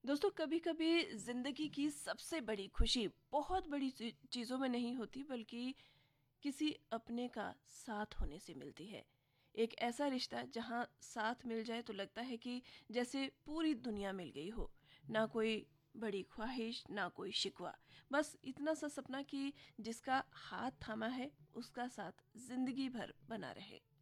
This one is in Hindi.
दोस्तों, कभी कभी जिंदगी की सबसे बड़ी खुशी बहुत बड़ी चीजों में नहीं होती, बल्कि किसी अपने का साथ होने से मिलती है। एक ऐसा रिश्ता जहां साथ मिल जाए तो लगता है कि जैसे पूरी दुनिया मिल गई हो। ना कोई बड़ी ख्वाहिश, ना कोई शिकवा, बस इतना सा सपना कि जिसका हाथ थामा है उसका साथ जिंदगी भर बना रहे।